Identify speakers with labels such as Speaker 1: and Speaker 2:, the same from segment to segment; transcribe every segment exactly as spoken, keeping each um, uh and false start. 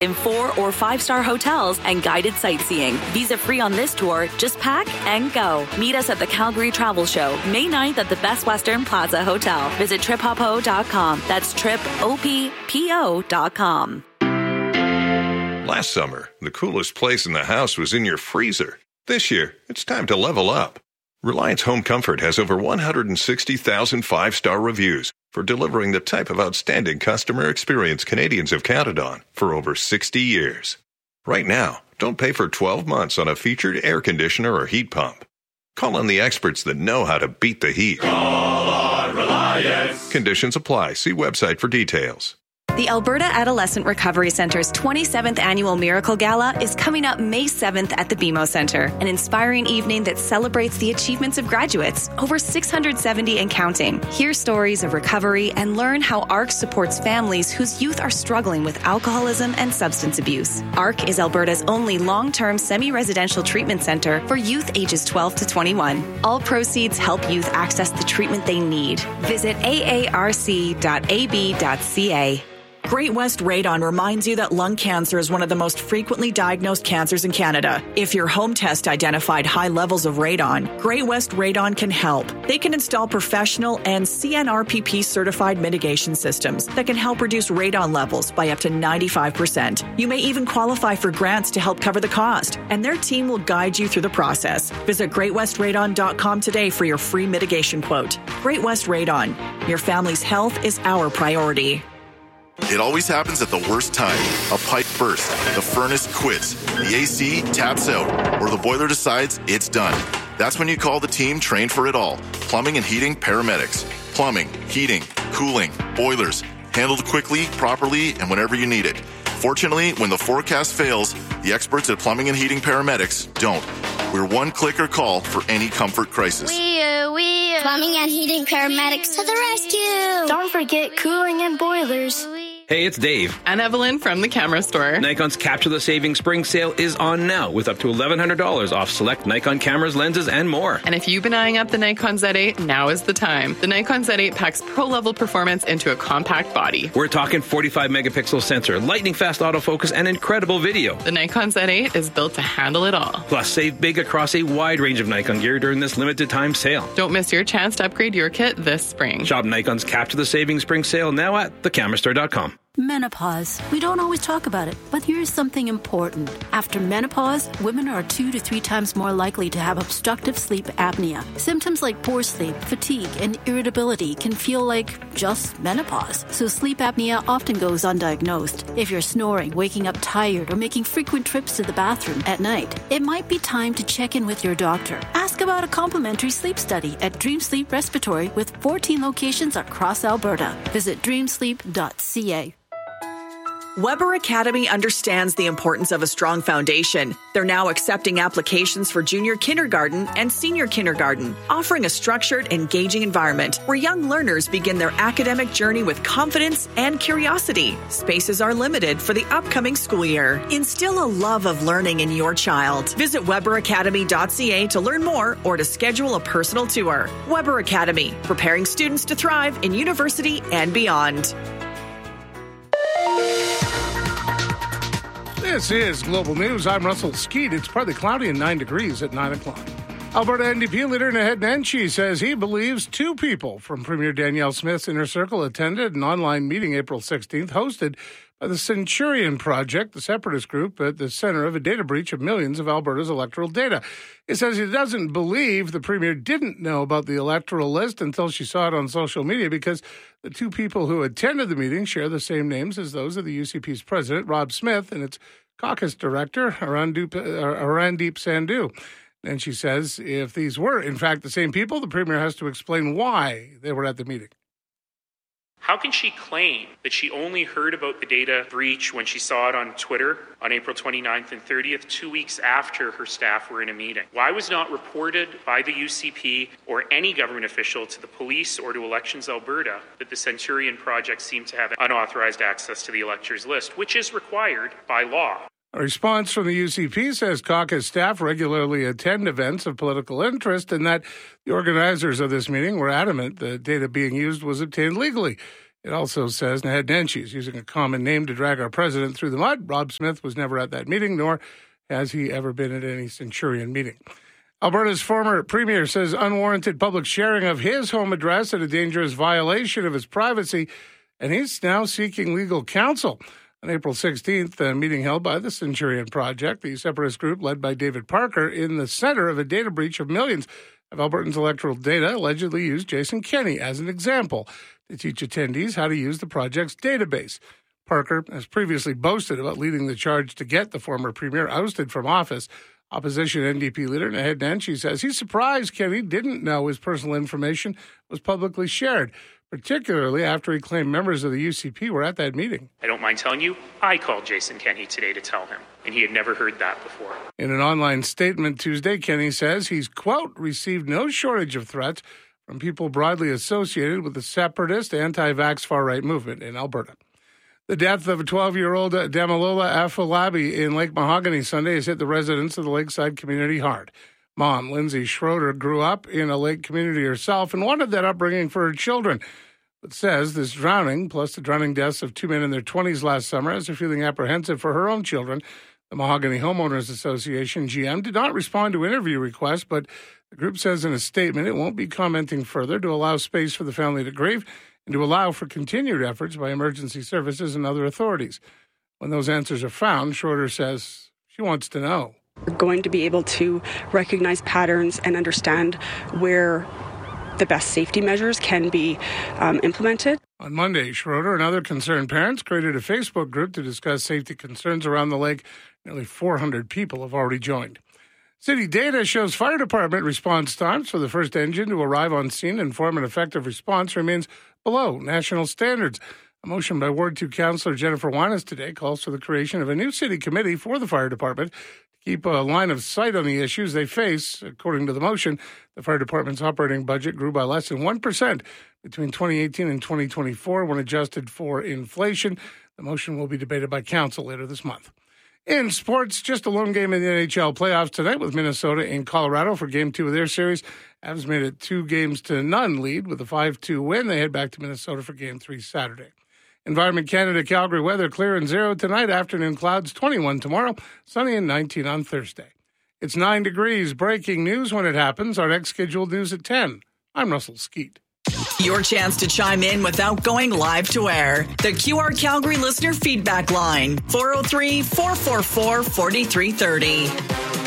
Speaker 1: in four or five-star hotels and guided sightseeing. Visa-free on this tour. Just pack and go. Meet us at the Calgary Travel Show, May ninth at the Best Western Plaza Hotel. Visit trip hop o dot com. That's trip o p p o dot com.
Speaker 2: Last summer, the coolest place in the house was in your freezer. This year, it's time to level up. Reliance Home Comfort has over one hundred sixty thousand five-star reviews for delivering the type of outstanding customer experience Canadians have counted on for over sixty years. Right now, don't pay for twelve months on a featured air conditioner or heat pump. Call on the experts that know how to beat the heat.
Speaker 3: Call on Reliance.
Speaker 2: Conditions apply. See website for details.
Speaker 1: The Alberta Adolescent Recovery Centre's twenty-seventh Annual Miracle Gala is coming up May seventh at the B M O Centre, an inspiring evening that celebrates the achievements of graduates, over six hundred seventy and counting. Hear stories of recovery and learn how A R C supports families whose youth are struggling with alcoholism and substance abuse. A R C is Alberta's only long-term semi-residential treatment centre for youth ages twelve to twenty-one. All proceeds help youth access the treatment they need. Visit a a r c dot a b dot c a.
Speaker 4: Great West Radon reminds you that lung cancer is one of the most frequently diagnosed cancers in Canada. If your home test identified high levels of radon, Great West Radon can help. They can install professional and C N R P P certified mitigation systems that can help reduce radon levels by up to ninety-five percent. You may even qualify for grants to help cover the cost, and their team will guide you through the process. Visit great west radon dot com today for your free mitigation quote. Great West Radon. Your family's health is our priority.
Speaker 5: It always happens at the worst time. A pipe bursts, the furnace quits, the A C taps out, or the boiler decides it's done. That's when you call the team trained for it all. Plumbing and heating paramedics. Plumbing, heating, cooling, boilers. Handled quickly, properly, and whenever you need it. Fortunately, when the forecast fails, the experts at Plumbing and Heating Paramedics don't. We're one click or call for any comfort crisis.
Speaker 6: We, we, Plumbing and Heating Paramedics to the rescue. Don't forget cooling and boilers.
Speaker 7: Hey, it's Dave.
Speaker 8: And Evelyn from the camera store.
Speaker 7: Nikon's Capture the Savings Spring Sale is on now with up to eleven hundred dollars off select Nikon cameras, lenses, and more.
Speaker 8: And if you've been eyeing up the Nikon Z eight, now is the time. The Nikon Z eight packs pro-level performance into a compact body.
Speaker 7: We're talking forty-five megapixel sensor, lightning-fast autofocus, and incredible video.
Speaker 8: The Nikon Z eight is built to handle it all.
Speaker 7: Plus, save big across a wide range of Nikon gear during this limited-time sale.
Speaker 8: Don't miss your chance to upgrade your kit this spring.
Speaker 7: Shop Nikon's Capture the Savings Spring Sale now at the camera store dot com.
Speaker 9: Menopause. We don't always talk about it, but here's something important. After menopause, women are two to three times more likely to have obstructive sleep apnea. Symptoms like poor sleep, fatigue, and irritability can feel like just menopause. So sleep apnea often goes undiagnosed. If you're snoring, waking up tired, or making frequent trips to the bathroom at night, it might be time to check in with your doctor. Ask about a complimentary sleep study at Dream Sleep Respiratory with fourteen locations across Alberta. Visit dream sleep dot c a.
Speaker 4: Weber Academy understands the importance of a strong foundation. They're now accepting applications for junior kindergarten and senior kindergarten, offering a structured, engaging environment where young learners begin their academic journey with confidence and curiosity. Spaces are limited for the upcoming school year. Instill a love of learning in your child. Visit weber academy dot c a to learn more or to schedule a personal tour. Weber Academy, preparing students to thrive in university and beyond.
Speaker 10: This is Global News. I'm Russell Skeet. It's partly cloudy and nine degrees at nine o'clock. Alberta N D P leader Naheed Nenshi says he believes two people from Premier Danielle Smith's inner circle attended an online meeting April sixteenth hosted by the Centurion Project, the separatist group at the center of a data breach of millions of Alberta's electoral data. He says he doesn't believe the Premier didn't know about the electoral list until she saw it on social media because the two people who attended the meeting share the same names as those of the U C P's president, Rob Smith, and its caucus director, Arandeep, Arandeep Sandhu. And she says if these were, in fact, the same people, the Premier has to explain why they were at the meeting.
Speaker 11: How can she claim that she only heard about the data breach when she saw it on Twitter on April twenty-ninth and thirtieth, two weeks after her staff were in a meeting? Why was not reported by the U C P or any government official to the police or to Elections Alberta that the Centurion Project seemed to have unauthorized access to the electors list, which is required by law?
Speaker 10: A response from the U C P says caucus staff regularly attend events of political interest and that the organizers of this meeting were adamant the data being used was obtained legally. It also says Naheed Nenshi is using a common name to drag our president through the mud. Rob Smith was never at that meeting, nor has he ever been at any Centurion meeting. Alberta's former premier says unwarranted public sharing of his home address is a dangerous violation of his privacy, and he's now seeking legal counsel. On April sixteenth, a meeting held by the Centurion Project, the separatist group led by David Parker, in the center of a data breach of millions of Albertans' electoral data, allegedly used Jason Kenney as an example to teach attendees how to use the project's database. Parker has previously boasted about leading the charge to get the former premier ousted from office. Opposition N D P leader Naheed Nenshi says he's surprised Kenney didn't know his personal information was publicly shared, particularly after he claimed members of the U C P were at that meeting.
Speaker 11: I don't mind telling you, I called Jason Kenney today to tell him, and he had never heard that before.
Speaker 10: In an online statement Tuesday, Kenney says he's, quote, received no shortage of threats from people broadly associated with the separatist anti-vax far-right movement in Alberta. The death of a twelve-year-old Damilola Afolabi in Lake Mahogany Sunday has hit the residents of the Lakeside community hard. Mom, Lindsay Schroeder, grew up in a lake community herself and wanted that upbringing for her children, but says this drowning, plus the drowning deaths of two men in their twenties last summer, has her feeling apprehensive for her own children. The Mahogany Homeowners Association, G M, did not respond to interview requests, but the group says in a statement it won't be commenting further to allow space for the family to grieve and to allow for continued efforts by emergency services and other authorities. When those answers are found, Schroeder says she wants to know.
Speaker 12: We're going to be able to recognize patterns and understand where the best safety measures can be um, implemented.
Speaker 10: On Monday, Schroeder and other concerned parents created a Facebook group to discuss safety concerns around the lake. Nearly four hundred people have already joined. City data shows fire department response times for the first engine to arrive on scene and form an effective response remains below national standards. A motion by Ward two Councillor Jennifer Winans today calls for the creation of a new city committee for the fire department to keep a line of sight on the issues they face. According to the motion, the fire department's operating budget grew by less than one percent between twenty eighteen and twenty twenty-four when adjusted for inflation. The motion will be debated by council later this month. In sports, just a lone game in the N H L playoffs tonight with Minnesota in Colorado for game two of their series. Avs made it two games to none lead with a five two win. They head back to Minnesota for game three Saturday. Environment Canada, Calgary weather clear and zero tonight. Afternoon clouds twenty-one tomorrow. Sunny and nineteen on Thursday. It's nine degrees. Breaking news when it happens. Our next scheduled news at ten. I'm Russell Skeet.
Speaker 4: Your chance to chime in without going live to air. The Q R Calgary listener feedback line. four oh three, four four four, four three three oh.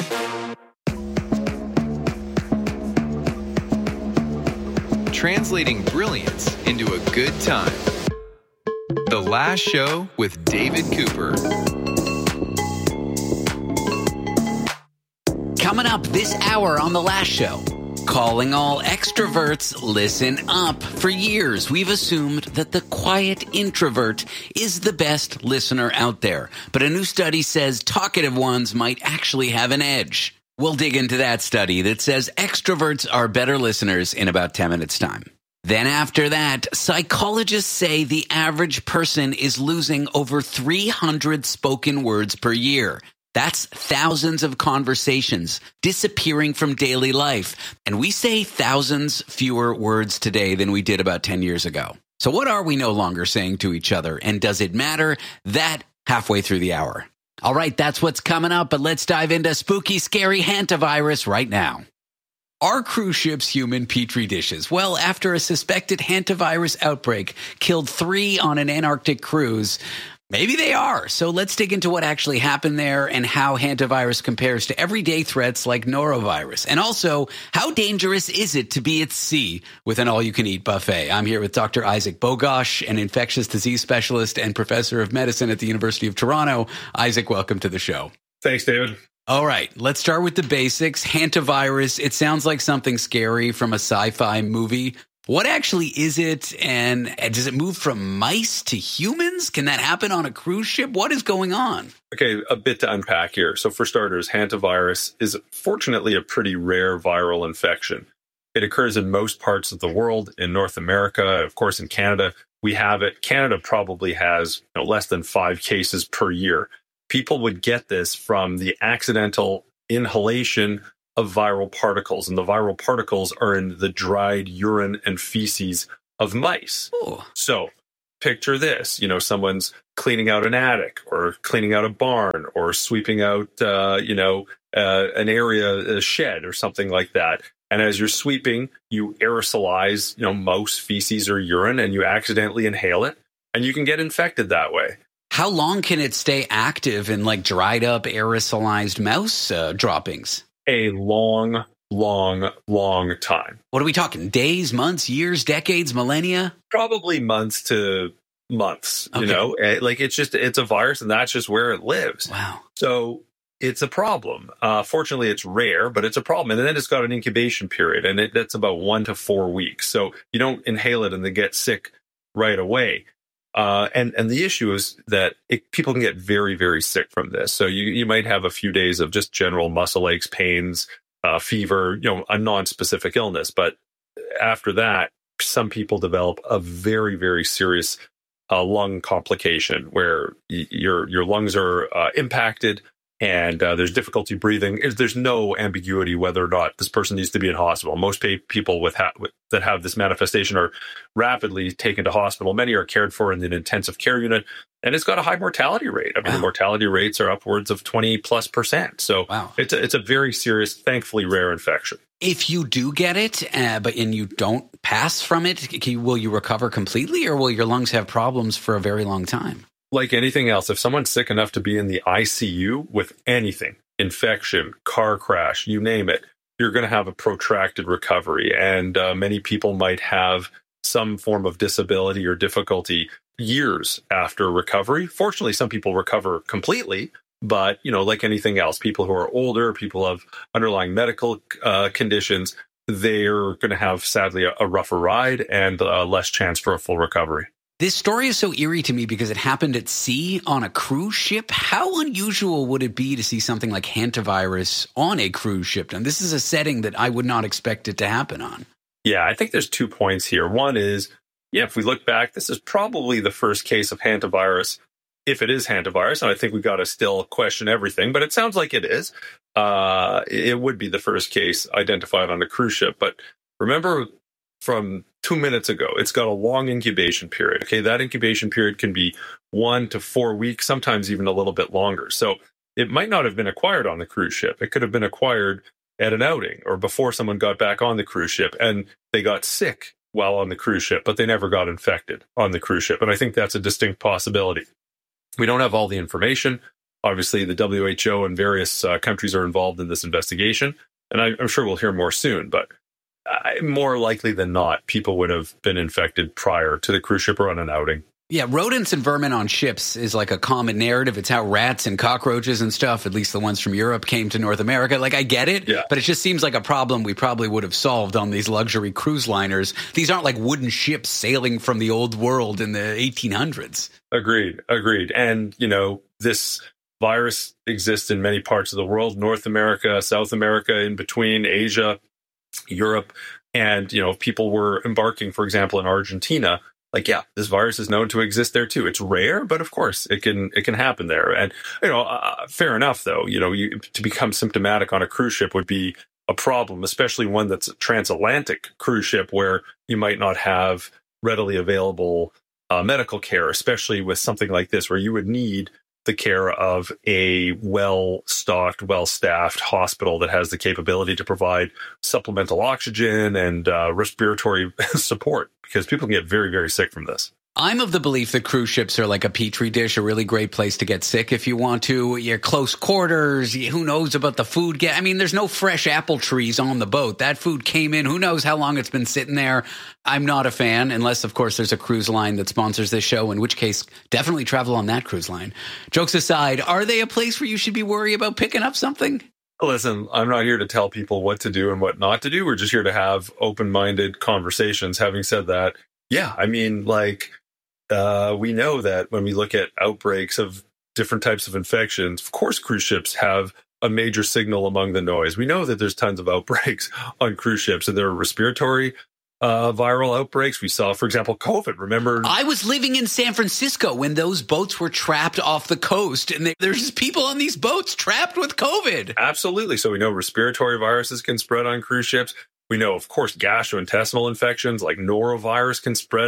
Speaker 13: Translating brilliance into a good time. The Last Show with David Cooper.
Speaker 14: Coming up this hour on The Last Show. Calling all extroverts, listen up. For years, we've assumed that the quiet introvert is the best listener out there. But a new study says talkative ones might actually have an edge. We'll dig into that study that says extroverts are better listeners in about ten minutes' time. Then after that, psychologists say the average person is losing over three hundred spoken words per year. That's thousands of conversations disappearing from daily life. And we say thousands fewer words today than we did about ten years ago. So what are we no longer saying to each other? And does it matter? That halfway through the hour. All right, that's what's coming up. But let's dive into spooky, scary hantavirus right now. Are cruise ships human petri dishes? Well, after a suspected hantavirus outbreak killed three on an Antarctic cruise, maybe they are. So let's dig into what actually happened there and how hantavirus compares to everyday threats like norovirus. And also, how dangerous is it to be at sea with an all-you-can-eat buffet? I'm here with Doctor Isaac Bogosh, an infectious disease specialist and professor of medicine at the University of Toronto. Isaac, welcome to the show.
Speaker 15: Thanks, David.
Speaker 14: All right, let's start with the basics. Hantavirus, it sounds like something scary from a sci-fi movie. What actually is it, and does it move from mice to humans? Can that happen on a cruise ship? What is going on?
Speaker 15: Okay, a bit to unpack here. So for starters, hantavirus is fortunately a pretty rare viral infection. It occurs in most parts of the world. In North America, of course, in Canada, we have it. Canada probably has you know, less than five cases per year. People would get this from the accidental inhalation of viral particles, and the viral particles are in the dried urine and feces of mice.
Speaker 14: Ooh.
Speaker 15: So picture this, you know, someone's cleaning out an attic or cleaning out a barn or sweeping out, uh, you know, uh, an area, a shed or something like that. And as you're sweeping, you aerosolize, you know, mouse, feces, or urine, and you accidentally inhale it, and you can get infected that way.
Speaker 14: How long can it stay active in like dried up aerosolized mouse uh, droppings?
Speaker 15: A long, long, long time.
Speaker 14: What are we talking? Days, months, years, decades, millennia?
Speaker 15: Probably months to months,
Speaker 14: Okay.
Speaker 15: you know, like it's just, it's a virus and that's just where it lives.
Speaker 14: Wow.
Speaker 15: So it's a problem. Uh, fortunately, it's rare, but it's a problem. And then it's got an incubation period, and it, that's about one to four weeks. So you don't inhale it and then get sick right away. Uh, and, and the issue is that it, people can get very, very sick from this. So you, you might have a few days of just general muscle aches, pains, uh, fever, you know, a non-specific illness. But after that, some people develop a very, very serious uh, lung complication where y- your your lungs are uh, impacted. And uh, there's difficulty breathing. There's no ambiguity whether or not this person needs to be in hospital. Most pa- people with, ha- with that have this manifestation are rapidly taken to hospital. Many are cared for in an intensive care unit, and it's got a high mortality rate. I mean, wow. The mortality rates are upwards of twenty plus percent. So
Speaker 14: wow.
Speaker 15: it's a, it's a very serious, thankfully rare infection.
Speaker 14: If you do get it, uh, but and you don't pass from it, can, will you recover completely, or will your lungs have problems for a very long time?
Speaker 15: Like anything else, if someone's sick enough to be in the I C U with anything, infection, car crash, you name it, you're going to have a protracted recovery. And uh, many people might have some form of disability or difficulty years after recovery. Fortunately, some people recover completely. But, you know, like anything else, people who are older, people who have underlying medical uh, conditions, they're going to have, sadly, a, a rougher ride and uh, less chance for a full recovery.
Speaker 14: This story is so eerie to me because it happened at sea on a cruise ship. How unusual would it be to see something like hantavirus on a cruise ship? And this is a setting that I would not expect it to happen on.
Speaker 15: Yeah, I think there's two points here. One is, yeah, if we look back, this is probably the first case of hantavirus, if it is hantavirus. And I think we've got to still question everything, but it sounds like it is. Uh, it would be the first case identified on a cruise ship. But remember, from two minutes ago, it's got a long incubation period. Okay, that incubation period can be one to four weeks, sometimes even a little bit longer. So it might not have been acquired on the cruise ship. It could have been acquired at an outing or before someone got back on the cruise ship and they got sick while on the cruise ship, but they never got infected on the cruise ship. And I think that's a distinct possibility. We don't have all the information. Obviously, the W H O and various uh, countries are involved in this investigation, and I, I'm sure we'll hear more soon, but Uh, more likely than not, people would have been infected prior to the cruise ship or on an outing.
Speaker 14: Yeah, rodents and vermin on ships is like a common narrative. It's how rats and cockroaches and stuff, at least the ones from Europe, came to North America. Like, I get it,
Speaker 15: yeah.
Speaker 14: But it just seems like a problem we probably would have solved on these luxury cruise liners. These aren't like wooden ships sailing from the old world in the eighteen hundreds.
Speaker 15: Agreed, agreed. And, you know, this virus exists in many parts of the world, North America, South America, in between, Asia, Europe, and, you know, people were embarking, for example, in Argentina. Like, yeah, this virus is known to exist there too. It's rare, but of course it can it can happen there. And, you know, uh, fair enough, though, you know, you, to become symptomatic on a cruise ship would be a problem, especially one that's a transatlantic cruise ship where you might not have readily available uh, medical care, especially with something like this where you would need the care of a well-stocked, well-staffed hospital that has the capability to provide supplemental oxygen and uh, respiratory support, because people can get very, very sick from this.
Speaker 14: I'm of the belief that cruise ships are like a petri dish, a really great place to get sick if you want to. You're close quarters. Who knows about the food? I mean, there's no fresh apple trees on the boat. That food came in. Who knows how long it's been sitting there? I'm not a fan, unless, of course, there's a cruise line that sponsors this show, in which case, definitely travel on that cruise line. Jokes aside, are they a place where you should be worried about picking up something?
Speaker 15: Listen, I'm not here to tell people what to do and what not to do. We're just here to have open-minded conversations. Having said that, yeah, I mean, like, Uh, we know that when we look at outbreaks of different types of infections, of course, cruise ships have a major signal among the noise. We know that there's tons of outbreaks on cruise ships, and there are respiratory uh, viral outbreaks. We saw, for example, COVID. Remember?
Speaker 14: I was living in San Francisco when those boats were trapped off the coast, and they, there's just people on these boats trapped with COVID.
Speaker 15: Absolutely. So we know respiratory viruses can spread on cruise ships. We know, of course, gastrointestinal infections like norovirus can spread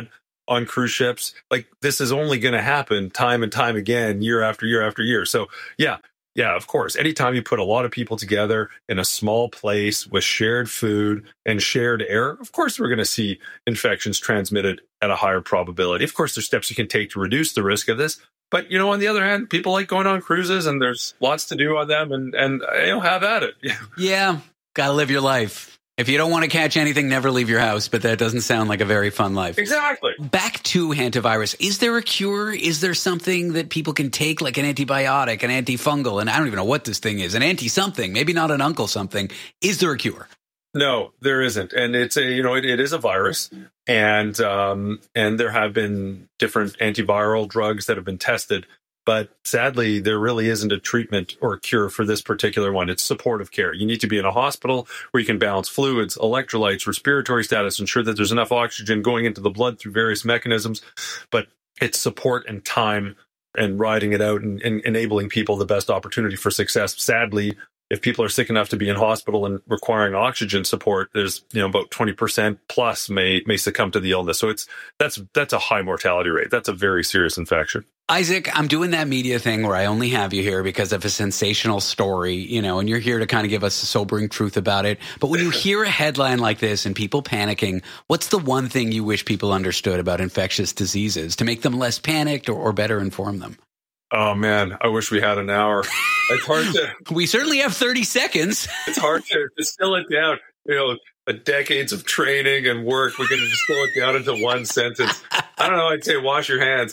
Speaker 15: on cruise ships. Like, this is only going to happen time and time again, year after year after year. So, yeah, yeah, of course. Anytime you put a lot of people together in a small place with shared food and shared air, of course, we're going to see infections transmitted at a higher probability. Of course, there's steps you can take to reduce the risk of this. But, you know, on the other hand, people like going on cruises, and there's lots to do on them, and, and you know, have at it.
Speaker 14: Yeah, gotta live your life. If you don't want to catch anything, never leave your house, but that doesn't sound like a very fun life.
Speaker 15: Exactly.
Speaker 14: Back to hantavirus. Is there a cure? Is there something that people can take, like an antibiotic, an antifungal, and I don't even know what this thing is, an anti-something, maybe not an uncle something. Is there a cure?
Speaker 15: No, there isn't. And it's a, you know, it, it is a virus. And, um, and there have been different antiviral drugs that have been tested. But sadly, there really isn't a treatment or a cure for this particular one. It's supportive care. You need to be in a hospital where you can balance fluids, electrolytes, respiratory status, ensure that there's enough oxygen going into the blood through various mechanisms. But it's support and time and riding it out and, and enabling people the best opportunity for success. Sadly, if people are sick enough to be in hospital and requiring oxygen support, there's, you know, about twenty percent plus may may succumb to the illness. So it's that's that's a high mortality rate. That's a very serious infection.
Speaker 14: Isaac, I'm doing that media thing where I only have you here because of a sensational story, you know, and you're here to kind of give us a sobering truth about it. But when you hear a headline like this and people panicking, what's the one thing you wish people understood about infectious diseases to make them less panicked or, or better inform them?
Speaker 15: Oh, man, I wish we had an hour. It's hard to...
Speaker 14: We certainly have thirty seconds.
Speaker 15: It's hard to distill it down. You know, a decades of training and work, we can distill it down into one sentence. I don't know, I'd say wash your hands.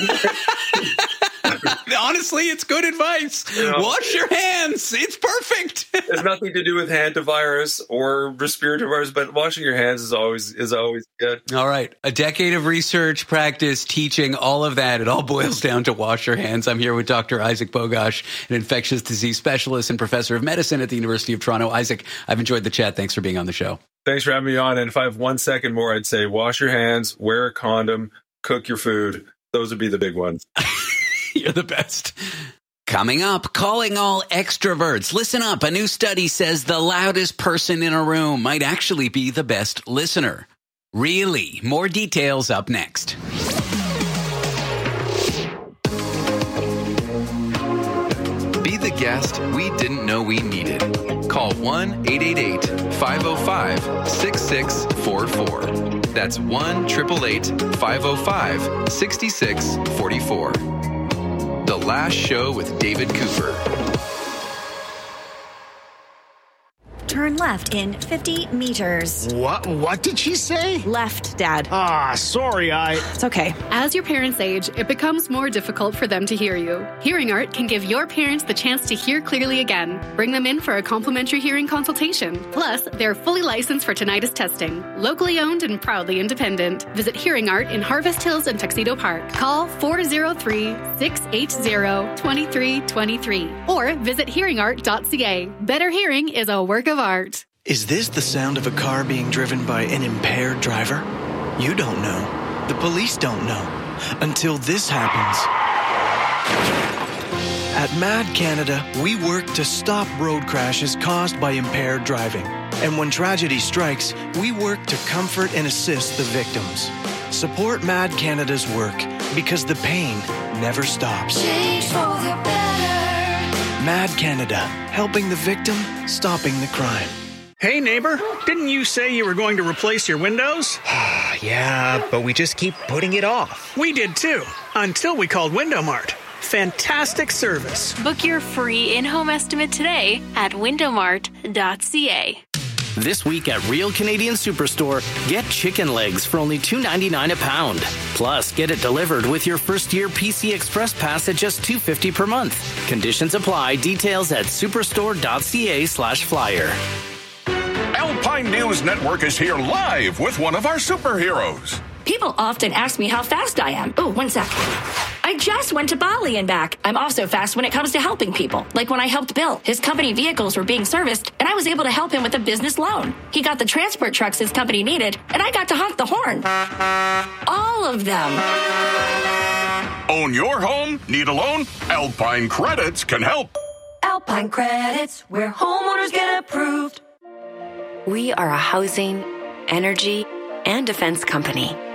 Speaker 14: Honestly, it's good advice. You know, wash your hands. It's perfect.
Speaker 15: It's nothing to do with hantavirus or respiratory virus, but washing your hands is always is always good.
Speaker 14: All right. A decade of research, practice, teaching, all of that. It all boils down to wash your hands. I'm here with Doctor Isaac Bogosh, an infectious disease specialist and professor of medicine at the University of Toronto. Isaac, I've enjoyed the chat. Thanks for being on the show.
Speaker 15: Thanks for having me on. And if I have one second more, I'd say wash your hands, wear a condom, cook your food. Those would be the big ones.
Speaker 14: You're the best. Coming up, calling all extroverts. Listen up. A new study says the loudest person in a room might actually be the best listener. Really? More details up next.
Speaker 13: Be the guest we didn't know we needed. Call one eight eight eight, five oh five, six six four four. That's one eight eight eight, five oh five, six six four four. The Last Show with David Cooper.
Speaker 16: Turn left in fifty meters.
Speaker 17: What? What did she say?
Speaker 16: Left, Dad.
Speaker 17: Ah, sorry, I...
Speaker 16: It's okay.
Speaker 18: As your parents age, it becomes more difficult for them to hear you. Hearing Art can give your parents the chance to hear clearly again. Bring them in for a complimentary hearing consultation. Plus, they're fully licensed for tinnitus testing. Locally owned and proudly independent. Visit Hearing Art in Harvest Hills and Tuxedo Park. Call four oh three, six eight zero, two three two three or visit hearing art dot c a. Better hearing is a work of art.
Speaker 19: Is this the sound of a car being driven by an impaired driver? You don't know. The police don't know. Until this happens. At Mad Canada, we work to stop road crashes caused by impaired driving. And when tragedy strikes, we work to comfort and assist the victims. Support Mad Canada's work because the pain never stops.
Speaker 20: Change for the better.
Speaker 19: Mad Canada, helping the victim, stopping the crime.
Speaker 17: Hey, neighbor, didn't you say you were going to replace your windows?
Speaker 21: Yeah, but we just keep putting it off.
Speaker 17: We did too, until we called Window Mart. Fantastic service.
Speaker 22: Book your free in-home estimate today at window mart dot c a.
Speaker 23: This week at Real Canadian Superstore, get chicken legs for only two ninety-nine a pound. Plus, get it delivered with your first year P C Express Pass at just two fifty per month. Conditions apply. Details at superstore dot c a slash flyer.
Speaker 24: Alpine News Network is here live with one of our superheroes.
Speaker 25: People often ask me how fast I am. Oh, one sec. I just went to Bali and back. I'm also fast when it comes to helping people. Like when I helped Bill. His company vehicles were being serviced, and I was able to help him with a business loan. He got the transport trucks his company needed, and I got to honk the horn. All of them.
Speaker 24: Own your home? Need a loan? Alpine Credits can help.
Speaker 20: Alpine Credits, where homeowners get approved.
Speaker 26: We are a housing, energy, and defense company.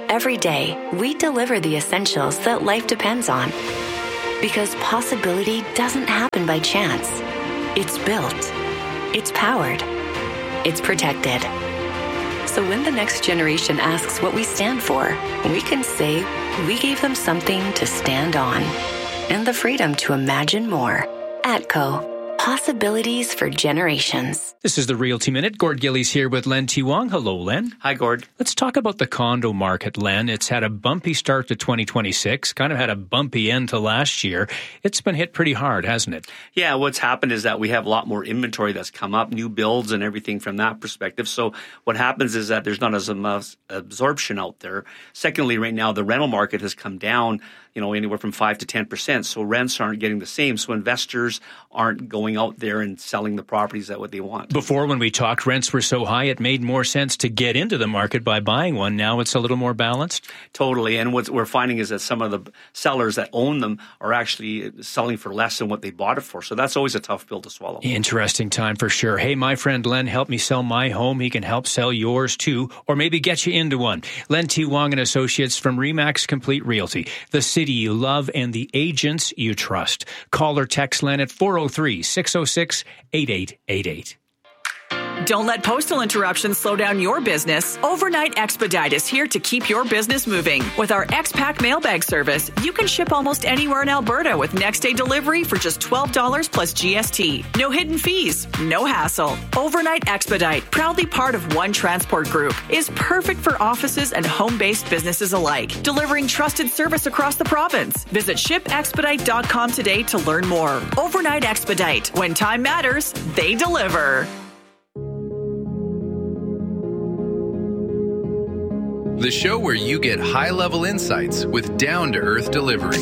Speaker 1: Every day, we deliver the essentials that life depends on. Because possibility doesn't happen by chance. It's built. It's powered. It's protected. So when the next generation asks what we stand for, we can say we gave them something to stand on. And the freedom to imagine more. ATCO. Possibilities for generations.
Speaker 2: This is the Realty Minute. Gord Gillies here with Len T. Wong. Hello, Len.
Speaker 3: Hi, Gord.
Speaker 2: Let's talk about the condo market, Len. It's had a bumpy start to twenty twenty-six, kind of had a bumpy end to last year. It's been hit pretty hard, hasn't it?
Speaker 3: Yeah, what's happened is that we have a lot more inventory that's come up, new builds and everything from that perspective. So what happens is that there's not as much absorption out there. Secondly, right now, the rental market has come down, you know, anywhere from five to ten percent. So rents aren't getting the same. So investors aren't going out there and selling the properties at what they want.
Speaker 2: Before, when we talked, rents were so high, it made more sense to get into the market by buying one. Now it's a little more balanced.
Speaker 3: Totally. And what we're finding is that some of the sellers that own them are actually selling for less than what they bought it for. So that's always a tough pill to swallow.
Speaker 2: Interesting time for sure. Hey, my friend Len helped me sell my home. He can help sell yours too, or maybe get you into one. Len T. Wong and Associates from RE/MAX Complete Realty. The city you love and the agents you trust. Call or text Len at four oh three, six oh six, eight eight eight eight.
Speaker 4: Don't let postal interruptions slow down your business. Overnight Expedite is here to keep your business moving. With our X-Pack mailbag service, you can ship almost anywhere in Alberta with next-day delivery for just twelve dollars plus G S T. No hidden fees, no hassle. Overnight Expedite, proudly part of One Transport Group, is perfect for offices and home-based businesses alike, delivering trusted service across the province. Visit ship expedite dot com today to learn more. Overnight Expedite. When time matters, they deliver.
Speaker 13: The show where you get high-level insights with down-to-earth delivery.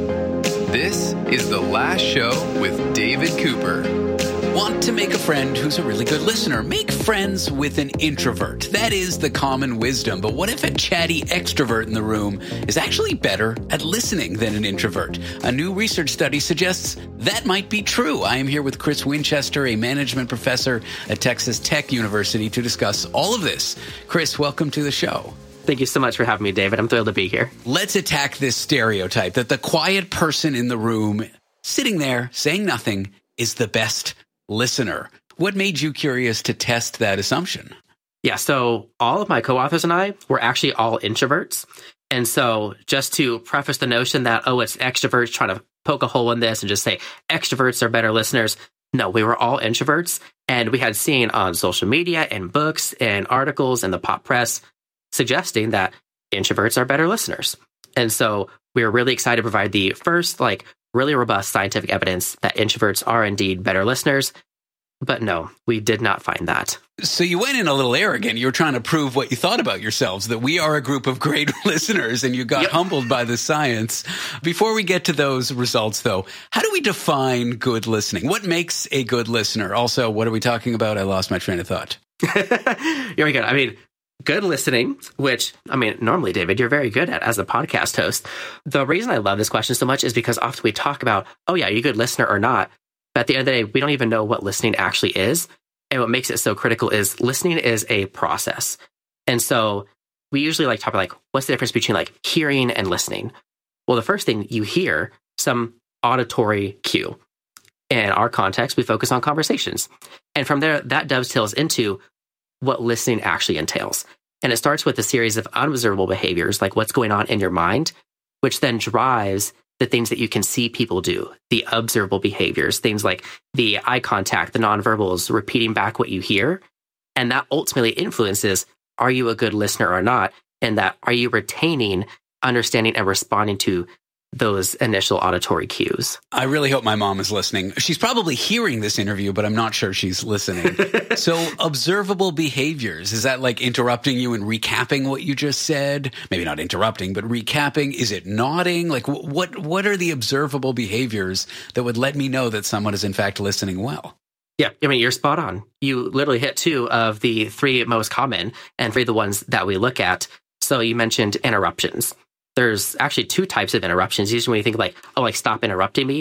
Speaker 13: This is The Last Show with David Cooper.
Speaker 14: Want to make a friend who's a really good listener? Make friends with an introvert. That is the common wisdom. But what if a chatty extrovert in the room is actually better at listening than an introvert? A new research study suggests that might be true. I am here with Chris Winchester, a management professor at Texas Tech University, to discuss all of this. Chris, welcome to the show.
Speaker 5: Thank you so much for having me, David. I'm thrilled to be here.
Speaker 14: Let's attack this stereotype that the quiet person in the room, sitting there, saying nothing, is the best listener. What made you curious to test that assumption?
Speaker 5: Yeah, so all of my co-authors and I were actually all introverts. And so just to preface the notion that, oh, it's extroverts trying to poke a hole in this and just say extroverts are better listeners. No, we were all introverts. And we had seen on social media and books and articles and the pop press suggesting that introverts are better listeners. And so we were really excited to provide the first, like, really robust scientific evidence that introverts are indeed better listeners. But no, we did not find that.
Speaker 14: So you went in a little arrogant. You were trying to prove what you thought about yourselves, that we are a group of great listeners, and you got yep. humbled by the science. Before we get to those results, though, how do we define good listening? What makes a good listener? Also, what are we talking about? I lost my train of thought.
Speaker 5: Here we go. I mean, good listening, which, I mean, normally, David, you're very good at as a podcast host. The reason I love this question so much is because often we talk about, oh, yeah, are you a good listener or not? But at the end of the day, we don't even know what listening actually is. And what makes it so critical is listening is a process. And so we usually like talk about, like, what's the difference between like hearing and listening? Well, the first thing, you hear some auditory cue. In our context, we focus on conversations. And from there, that dovetails into what listening actually entails. And it starts with a series of unobservable behaviors, like what's going on in your mind, which then drives the things that you can see people do, the observable behaviors, things like the eye contact, the nonverbals, repeating back what you hear. And that ultimately influences, are you a good listener or not? And that, are you retaining, understanding, and responding to those initial auditory cues?
Speaker 14: I really hope my mom is listening. She's probably hearing this interview, but I'm not sure she's listening. So observable behaviors, is that like interrupting you and recapping what you just said? Maybe not interrupting, but recapping. Is it nodding? Like what, what are the observable behaviors that would let me know that someone is in fact listening well?
Speaker 5: Yeah, I mean, you're spot on. You literally hit two of the three most common and three of the ones that we look at. So you mentioned interruptions. There's actually two types of interruptions. Usually when you think of like, oh, like stop interrupting me,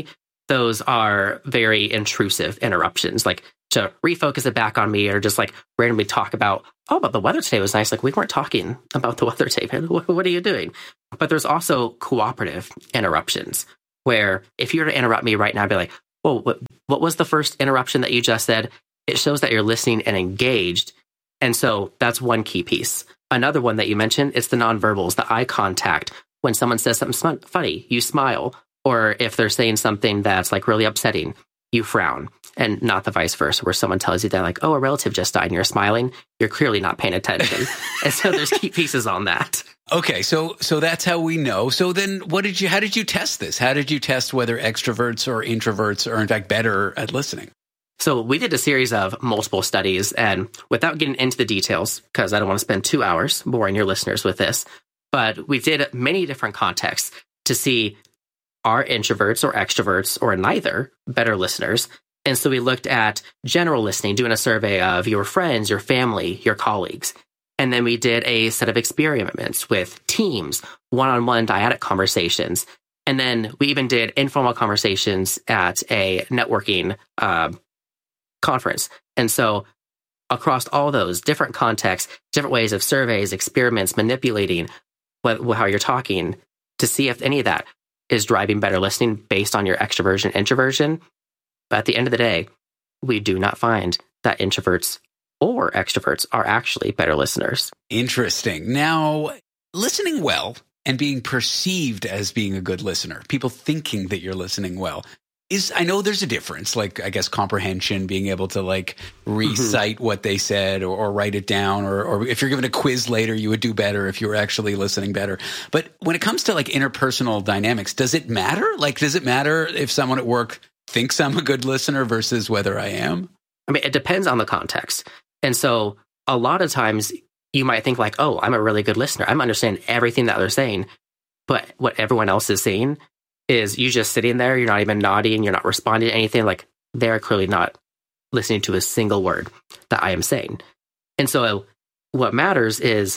Speaker 5: those are very intrusive interruptions, like to refocus it back on me or just like randomly talk about, oh, but the weather today was nice. Like we weren't talking about the weather today. What are you doing? But there's also cooperative interruptions where if you were to interrupt me right now, I'd be like, well, what, what was the first interruption that you just said? It shows that you're listening and engaged. And so that's one key piece. Another one that you mentioned is the nonverbals, the eye contact. When someone says something funny, you smile. Or if they're saying something that's like really upsetting, you frown. And not the vice versa, where someone tells you that like, oh, a relative just died and you're smiling. You're clearly not paying attention. And so there's key pieces on that.
Speaker 14: Okay, so so that's how we know. So then what did you how did you test this? How did you test whether extroverts or introverts are in fact better at listening?
Speaker 5: So we did a series of multiple studies, and without getting into the details, because I don't want to spend two hours boring your listeners with this, but we did many different contexts to see are introverts or extroverts or neither better listeners. And so we looked at general listening, doing a survey of your friends, your family, your colleagues. And then we did a set of experiments with teams, one-on-one dyadic conversations. And then we even did informal conversations at a networking uh, conference. And so across all those different contexts, different ways of surveys, experiments, manipulating what, how you're talking to see if any of that is driving better listening based on your extroversion, introversion. But at the end of the day, we do not find that introverts or extroverts are actually better listeners.
Speaker 14: Interesting. Now, listening well and being perceived as being a good listener, people thinking that you're listening well, is, I know there's a difference, like, I guess, comprehension, being able to, like, recite mm-hmm. what they said or, or write it down, or, or if you're given a quiz later, you would do better if you were actually listening better. But when it comes to, like, interpersonal dynamics, does it matter? Like, does it matter if someone at work thinks I'm a good listener versus whether I am?
Speaker 5: I mean, it depends on the context. And so a lot of times you might think like, oh, I'm a really good listener. I'm understanding everything that they're saying. But what everyone else is saying is you just sitting there, you're not even nodding, you're not responding to anything. Like they're clearly not listening to a single word that I am saying. And so what matters is,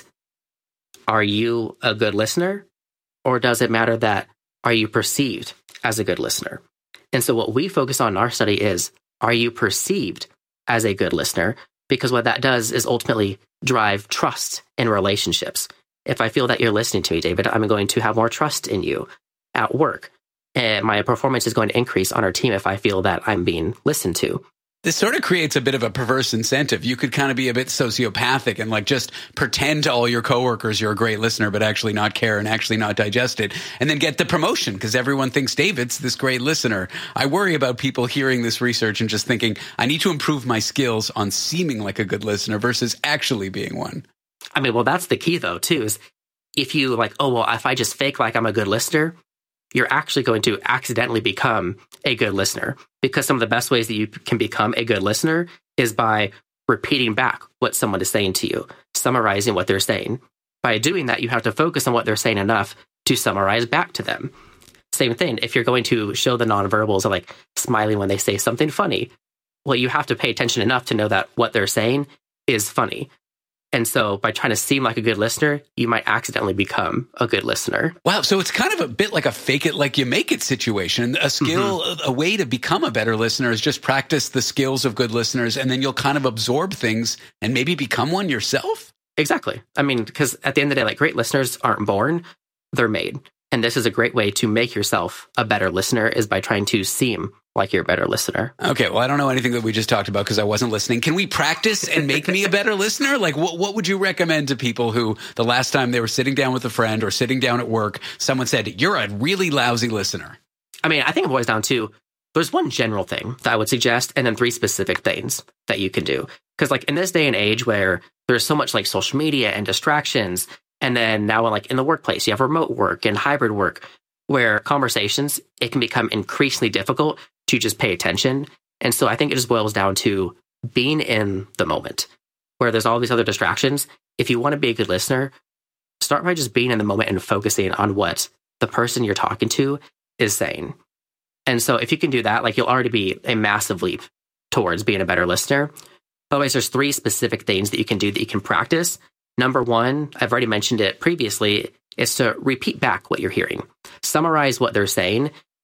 Speaker 5: are you a good listener? Or does it matter that, are you perceived as a good listener? And so what we focus on in our study is, are you perceived as a good listener? Because what that does is ultimately drive trust in relationships. If I feel that you're listening to me, David, I'm going to have more trust in you at work. And my performance is going to increase on our team if I feel that I'm being listened to.
Speaker 14: This sort of creates a bit of a perverse incentive. You could kind of be a bit sociopathic and like just pretend to all your coworkers you're a great listener, but actually not care and actually not digest it, and then get the promotion because everyone thinks David's this great listener. I worry about people hearing this research and just thinking, I need to improve my skills on seeming like a good listener versus actually being one.
Speaker 5: I mean, well, that's the key though, too, is if you like, oh, well, if I just fake like I'm a good listener, you're actually going to accidentally become a good listener, because some of the best ways that you can become a good listener is by repeating back what someone is saying to you, summarizing what they're saying. By doing that, you have to focus on what they're saying enough to summarize back to them. Same thing, if you're going to show the nonverbals of like smiling when they say something funny, well, you have to pay attention enough to know that what they're saying is funny. And so by trying to seem like a good listener, you might accidentally become a good listener.
Speaker 14: Wow. So it's kind of a bit like a fake it like you make it situation. A skill, mm-hmm. a way to become a better listener is just practice the skills of good listeners, and then you'll kind of absorb things and maybe become one yourself.
Speaker 5: Exactly. I mean, because at the end of the day, like great listeners aren't born, they're made. And this is a great way to make yourself a better listener, is by trying to seem like you're a better listener.
Speaker 14: Okay, well, I don't know anything that we just talked about because I wasn't listening. Can we practice and make me a better listener? Like, what, what would you recommend to people who the last time they were sitting down with a friend or sitting down at work, someone said, you're a really lousy listener?
Speaker 5: I mean, I think it boils down to, there's one general thing that I would suggest, and then three specific things that you can do. Because like in this day and age where there's so much like social media and distractions, and then now like in the workplace, you have remote work and hybrid work, where conversations, it can become increasingly difficult to just pay attention. And so I think it just boils down to being in the moment, where there's all these other distractions. If you want to be a good listener, start by just being in the moment and focusing on what the person you're talking to is saying. And so if you can do that, like you'll already be a massive leap towards being a better listener. Otherwise, there's three specific things that you can do that you can practice. Number one, I've already mentioned it previously, is to repeat back what you're hearing. Summarize what they're saying,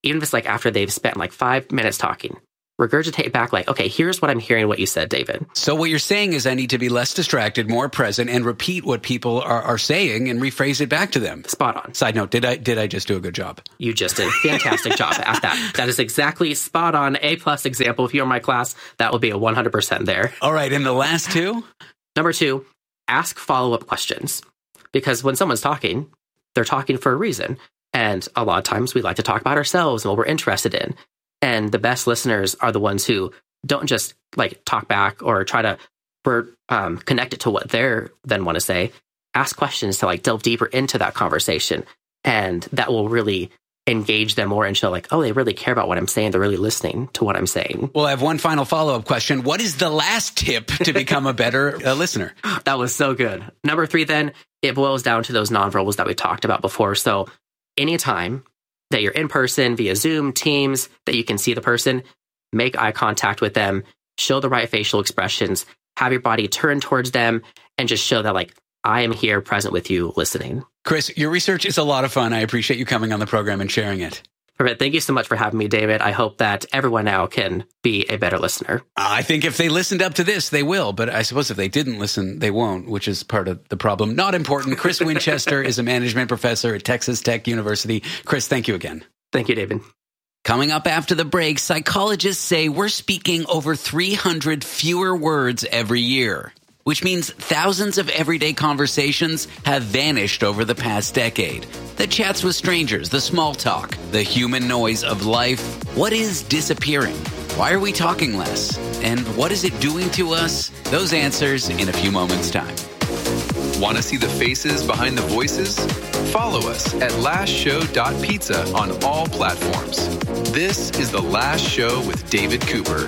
Speaker 5: even if it's like after they've spent like five minutes talking, regurgitate back like, okay, here's what I'm hearing what you said, David.
Speaker 14: So what you're saying is I need to be less distracted, more present, and repeat what people are, are saying and rephrase it back to them.
Speaker 5: Spot on.
Speaker 14: Side note, did I did I just do a good job?
Speaker 5: You just did a fantastic job at that. That is exactly spot on. A plus example. If you're in my class, that would be a one hundred percent there.
Speaker 14: All right, and the last two?
Speaker 5: Number two, ask follow-up questions. Because when someone's talking, they're talking for a reason. And a lot of times we like to talk about ourselves and what we're interested in. And the best listeners are the ones who don't just like talk back or try to um, connect it to what they then want to say. Ask questions to like delve deeper into that conversation. And that will really engage them more and show like, oh, they really care about what I'm saying. They're really listening to what I'm saying.
Speaker 14: Well, I have one final follow-up question. What is the last tip to become a better uh, listener?
Speaker 5: That was so good. Number three, then, it boils down to those nonverbals that we talked about before. So anytime that you're in person via Zoom, Teams, that you can see the person, make eye contact with them, show the right facial expressions, have your body turn towards them, and just show that, like, I am here present with you listening.
Speaker 14: Chris, your research is a lot of fun. I appreciate you coming on the program and sharing it.
Speaker 5: Perfect. Thank you so much for having me, David. I hope that everyone now can be a better listener.
Speaker 14: I think if they listened up to this, they will. But I suppose if they didn't listen, they won't, which is part of the problem. Not important. Chris Winchester is a management professor at Texas Tech University. Chris, thank you again.
Speaker 5: Thank you, David.
Speaker 14: Coming up after the break, psychologists say we're speaking over three hundred fewer words every year, which means thousands of everyday conversations have vanished over the past decade. The chats with strangers, the small talk, the human noise of life. What is disappearing? Why are we talking less? And what is it doing to us? Those answers in a few moments' time.
Speaker 13: Want to see the faces behind the voices? Follow us at last show dot pizza on all platforms. This is The Last Show with David Cooper.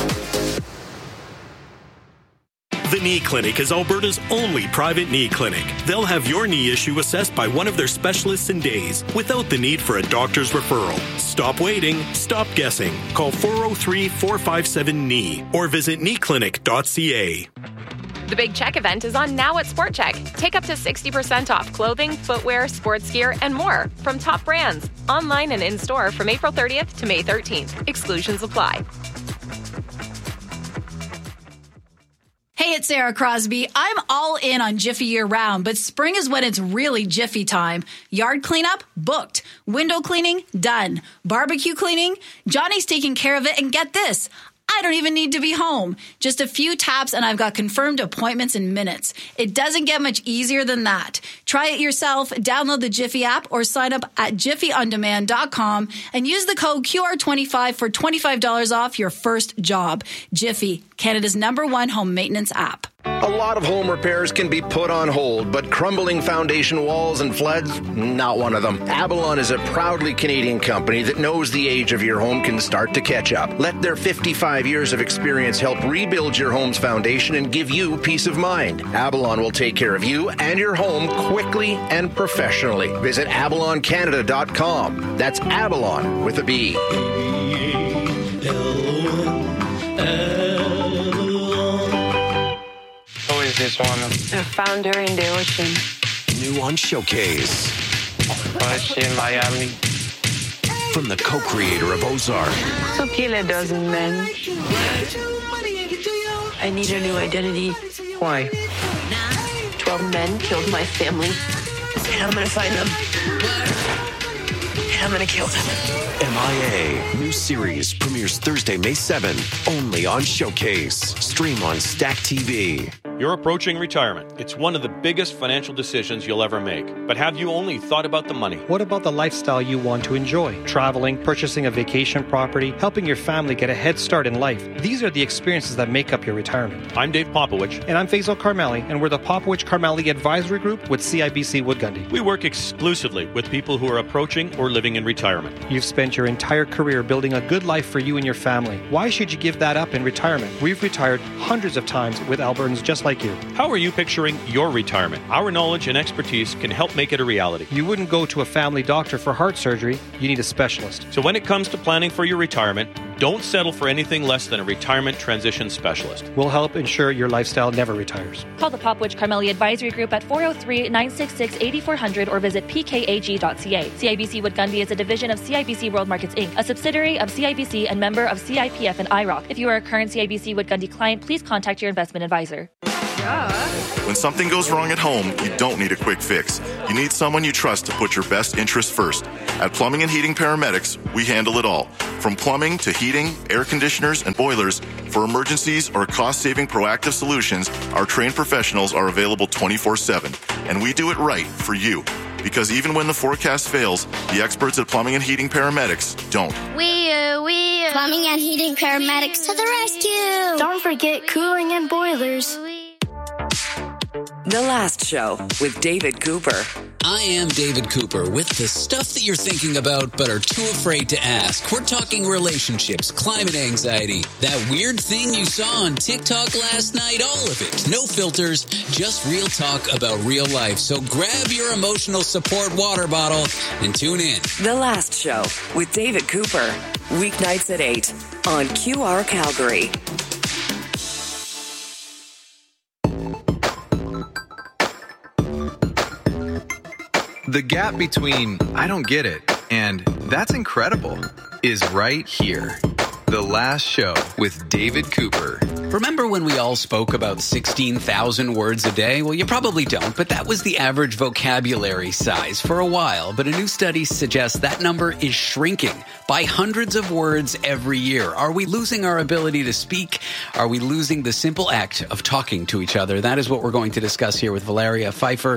Speaker 6: The Knee Clinic is Alberta's only private knee clinic. They'll have your knee issue assessed by one of their specialists in days without the need for a doctor's referral. Stop waiting. Stop guessing. Call four oh three, four five seven, K N E E or visit knee clinic dot c a.
Speaker 7: The Big Check event is on now at Sport Check. Take up to sixty percent off clothing, footwear, sports gear, and more from top brands. Online and in-store from April thirtieth to May thirteenth. Exclusions apply.
Speaker 8: Hey, it's Sarah Crosby. I'm all in on Jiffy year-round, but spring is when it's really Jiffy time. Yard cleanup? Booked. Window cleaning? Done. Barbecue cleaning? Johnny's taking care of it, and get this, I don't even need to be home. Just a few taps and I've got confirmed appointments in minutes. It doesn't get much easier than that. Try it yourself, download the Jiffy app or sign up at jiffy on demand dot com and use the code Q R twenty-five for twenty-five dollars off your first job. Jiffy, Canada's number one home maintenance app.
Speaker 9: A lot of home repairs can be put on hold, but crumbling foundation walls and floods, not one of them. Avalon is a proudly Canadian company that knows the age of your home can start to catch up. Let their fifty-five years of experience help rebuild your home's foundation and give you peace of mind. Avalon will take care of you and your home quickly and professionally. Visit avalon canada dot com. That's Avalon with a B.
Speaker 11: This one.
Speaker 26: I found her in the ocean.
Speaker 27: New on Showcase.
Speaker 11: Oh, in Miami.
Speaker 27: From the co-creator of Ozark.
Speaker 26: So kill a dozen men. I need a new identity.
Speaker 11: Why?
Speaker 26: Twelve men killed my family. And I'm gonna find them. And I'm gonna kill them.
Speaker 27: M I A. New series premieres Thursday, May seventh. Only on Showcase. Stream on Stack T V.
Speaker 28: You're approaching retirement. It's one of the biggest financial decisions you'll ever make. But have you only thought about the money?
Speaker 29: What about the lifestyle you want to enjoy? Traveling, purchasing a vacation property, helping your family get a head start in life. These are the experiences that make up your retirement.
Speaker 28: I'm Dave Popowich.
Speaker 29: And I'm Faisal Karmali, and we're the Popowich Karmali Advisory Group with C I B C Wood Gundy.
Speaker 28: We work exclusively with people who are approaching or living in retirement.
Speaker 29: You've spent your entire career building a good life for you and your family. Why should you give that up in retirement? We've retired hundreds of times with Albertans just like you.
Speaker 28: How are you picturing your retirement? Our knowledge and expertise can help make it a reality.
Speaker 29: You wouldn't go to a family doctor for heart surgery. You need a specialist.
Speaker 28: So when it comes to planning for your retirement, Don't settle for anything less than a retirement transition specialist.
Speaker 29: We'll help ensure your lifestyle never retires.
Speaker 10: Call the Popwich Carmelia Advisory Group at four oh three, nine six six, eight four zero zero or visit p k a g dot c a. C I B C Wood Gundy is a division of C I B C World Markets Incorporated, a subsidiary of C I B C and member of C I P F and I R O C. If you are a current C I B C Wood Gundy client, please contact your investment advisor.
Speaker 12: When something goes wrong at home, you don't need a quick fix. You need someone you trust to put your best interests first. At Plumbing and Heating Paramedics, we handle it all. From plumbing to heating, air conditioners, and boilers, for emergencies or cost-saving proactive solutions, our trained professionals are available twenty-four seven. And we do it right for you. Because even when the forecast fails, the experts at Plumbing and Heating Paramedics don't.
Speaker 15: We, uh, we, uh, Plumbing and Heating Paramedics to the rescue! Don't forget cooling and boilers.
Speaker 16: The Last Show with David Cooper.
Speaker 14: I am David Cooper with the stuff that you're thinking about but are too afraid to ask. We're talking relationships, climate anxiety, that weird thing you saw on TikTok last night, all of it. No filters, just real talk about real life. So grab your emotional support water bottle and tune in.
Speaker 16: The Last Show with David Cooper. Weeknights at eight on Q R Calgary.
Speaker 13: The gap between I don't get it and that's incredible is right here. The Last Show with David Cooper.
Speaker 14: Remember when we all spoke about sixteen thousand words a day? Well, you probably don't, but that was the average vocabulary size for a while. But a new study suggests that number is shrinking by hundreds of words every year. Are we losing our ability to speak? Are we losing the simple act of talking to each other? That is what we're going to discuss here with Valeria Pfeiffer,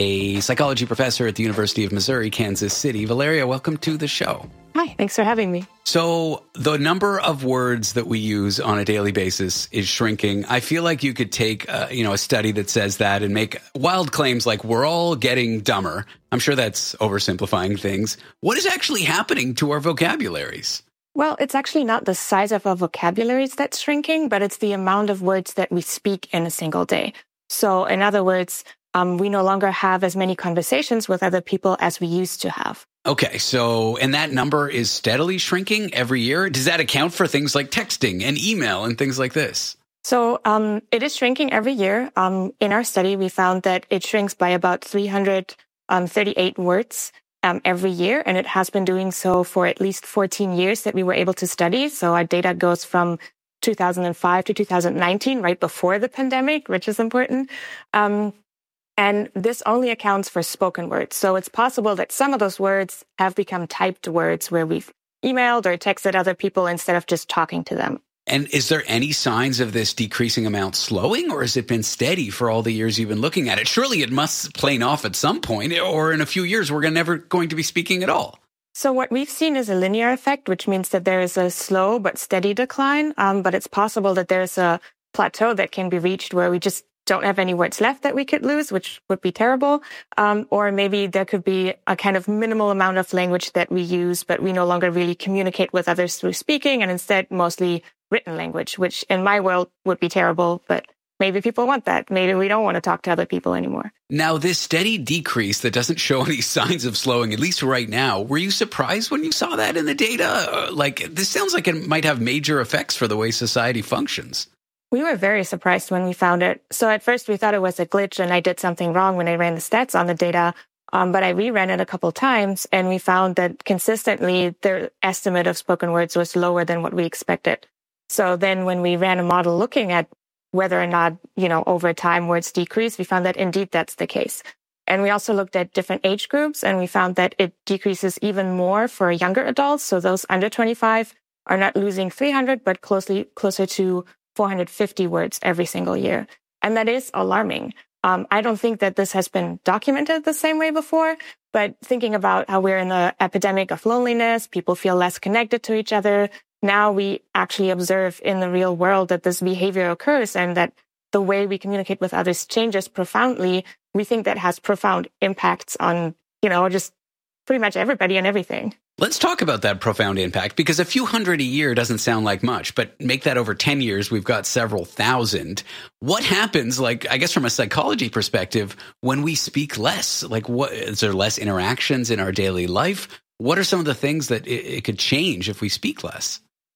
Speaker 14: a psychology professor at the University of Missouri, Kansas City. Valeria, welcome to the show.
Speaker 17: Hi, thanks for having me.
Speaker 14: So the number of words that we use on a daily basis is shrinking. I feel like you could take uh, you know, a study that says that and make wild claims like we're all getting dumber. I'm sure that's oversimplifying things. What is actually happening to our vocabularies?
Speaker 17: Well, it's actually not the size of our vocabularies that's shrinking, but it's the amount of words that we speak in a single day. So in other words, um, we no longer have as many conversations with other people as we used to have.
Speaker 14: Okay, so, and that number is steadily shrinking every year? Does that account for things like texting and email and things like this?
Speaker 17: So um, it is shrinking every year. Um, in our study, we found that it shrinks by about three hundred thirty-eight words um, every year, and it has been doing so for at least fourteen years that we were able to study. So our data goes from two thousand five to two thousand nineteen, right before the pandemic, which is important. Um, And this only accounts for spoken words. So it's possible that some of those words have become typed words where we've emailed or texted other people instead of just talking to them.
Speaker 14: And is there any signs of this decreasing amount slowing, or has it been steady for all the years you've been looking at it? Surely it must plane off at some point, or in a few years we're never going to be speaking at all.
Speaker 17: So what we've seen is a linear effect, which means that there is a slow but steady decline. Um, but it's possible that there's a plateau that can be reached where we just don't have any words left that we could lose, which would be terrible. Um, or maybe there could be a kind of minimal amount of language that we use, but we no longer really communicate with others through speaking, and instead mostly written language, which in my world would be terrible, but maybe people want that. Maybe we don't want to talk to other people anymore.
Speaker 14: Now, this steady decrease that doesn't show any signs of slowing, at least right now, were you surprised when you saw that in the data? Like, this sounds like it might have major effects for the way society functions.
Speaker 17: We were very surprised when we found it. So at first we thought it was a glitch and I did something wrong when I ran the stats on the data. Um, but I reran it a couple times and we found that consistently their estimate of spoken words was lower than what we expected. So then when we ran a model looking at whether or not, you know, over time words decrease, we found that indeed that's the case. And we also looked at different age groups and we found that it decreases even more for younger adults. So those under twenty-five are not losing three hundred, but closely closer to four hundred fifty words every single year. And that is alarming. Um, I don't think that this has been documented the same way before, but thinking about how we're in an epidemic of loneliness, people feel less connected to each other. Now we actually observe in the real world that this behavior occurs and that the way we communicate with others changes profoundly. We think that has profound impacts on, you know, just pretty much everybody and everything.
Speaker 14: Let's talk about that profound impact, because a few hundred a year doesn't sound like much, but make that over ten years, we've got several thousand. What happens, like, I guess from a psychology perspective, when we speak less? Like, what is there less interactions in our daily life? What are some of the things that it, it could change if we speak less?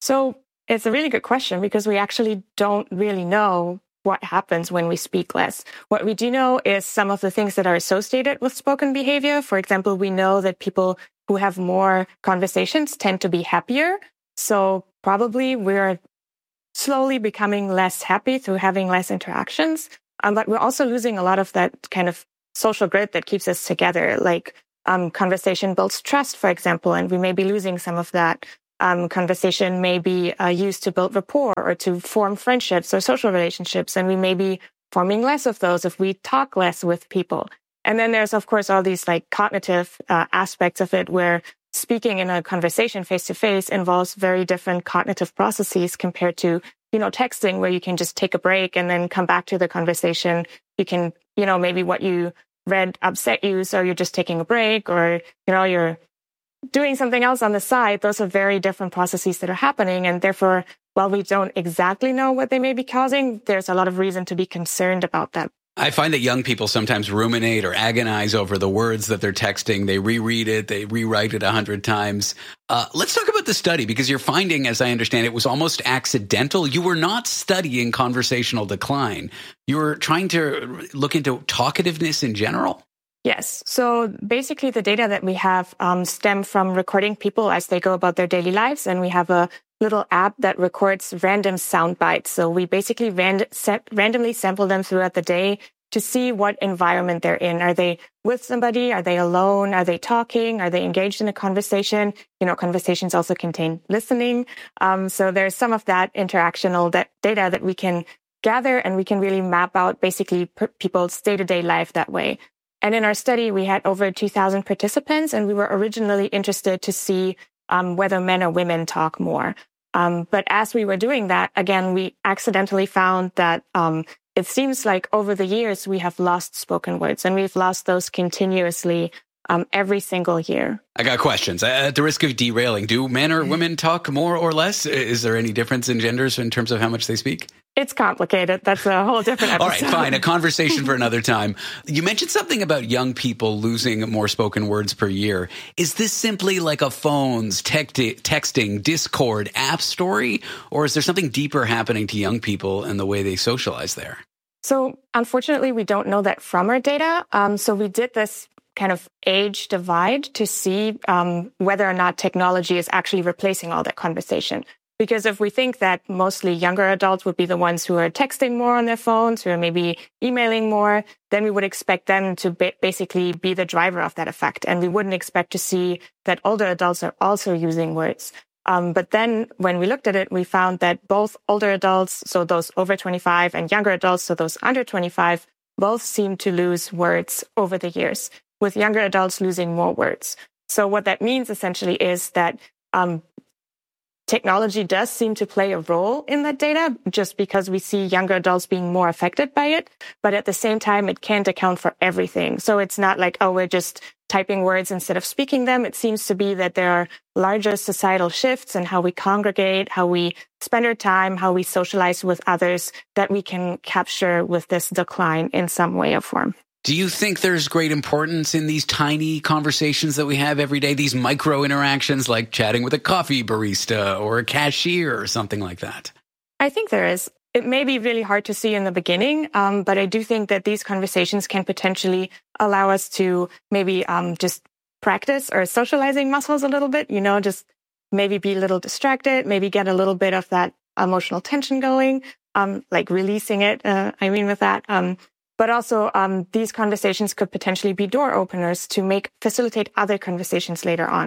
Speaker 17: So it's a really good question because we actually don't really know what happens when we speak less. What we do know is some of the things that are associated with spoken behavior. For example, we know that people who have more conversations tend to be happier. So probably we're slowly becoming less happy through having less interactions. Um, but we're also losing a lot of that kind of social grit that keeps us together. Like um, conversation builds trust, for example, and we may be losing some of that. Um, conversation may be uh, used to build rapport or to form friendships or social relationships, and we may be forming less of those if we talk less with people. And then there's, of course, all these like cognitive uh, aspects of it where speaking in a conversation face-to-face involves very different cognitive processes compared to, you know, texting where you can just take a break and then come back to the conversation. You can, you know, maybe what you read upset you, so you're just taking a break, or, you know, you're doing something else on the side. Those are very different processes that are happening. And therefore, while we don't exactly know what they may be causing, there's a lot of reason to be concerned about them.
Speaker 14: I find that young people sometimes ruminate or agonize over the words that they're texting. They reread it. They rewrite it a hundred times. Uh, let's talk about the study, because you're finding, as I understand it, was almost accidental. You were not studying conversational decline. You were trying to look into talkativeness in general.
Speaker 17: Yes. So basically the data that we have um, stem from recording people as they go about their daily lives. And we have a little app that records random sound bites. So we basically rand- set, randomly sample them throughout the day to see what environment they're in. Are they with somebody? Are they alone? Are they talking? Are they engaged in a conversation? You know, conversations also contain listening. Um, so there's some of that interactional that data that we can gather, and we can really map out basically per- people's day-to-day life that way. And in our study, we had over two thousand participants, and we were originally interested to see um, whether men or women talk more. Um, but as we were doing that, again, we accidentally found that um, it seems like over the years, we have lost spoken words, and we've lost those continuously um, every single year.
Speaker 14: I got questions. At the risk of derailing, do men or women talk more or less? Is there any difference in genders in terms of how much they speak?
Speaker 17: It's complicated. That's a whole different episode.
Speaker 14: All right, fine. A conversation for another time. You mentioned something about young people losing more spoken words per year. Is this simply like a phones, text- texting, Discord app story? Or is there something deeper happening to young people and the way they socialize there?
Speaker 17: So unfortunately, we don't know that from our data. Um, so we did this kind of age divide to see um, whether or not technology is actually replacing all that conversation. Because if we think that mostly younger adults would be the ones who are texting more on their phones, who are maybe emailing more, then we would expect them to ba- basically be the driver of that effect. And we wouldn't expect to see that older adults are also using words. Um, but then when we looked at it, we found that both older adults, so those over twenty-five, and younger adults, so those under twenty-five, both seem to lose words over the years, with younger adults losing more words. So what that means essentially is that um, technology does seem to play a role in that data, just because we see younger adults being more affected by it. But at the same time, it can't account for everything. So it's not like, oh, we're just typing words instead of speaking them. It seems to be that there are larger societal shifts in how we congregate, how we spend our time, how we socialize with others, that we can capture with this decline in some way or form.
Speaker 14: Do you think there's great importance in these tiny conversations that we have every day, these micro interactions like chatting with a coffee barista or a cashier or something like that?
Speaker 17: I think there is. It may be really hard to see in the beginning, um, but I do think that these conversations can potentially allow us to maybe um, just practice our socializing muscles a little bit, you know, just maybe be a little distracted, maybe get a little bit of that emotional tension going, um, like releasing it, uh, I mean with that. Um, But also, um, these conversations could potentially be door openers to make facilitate other conversations later on.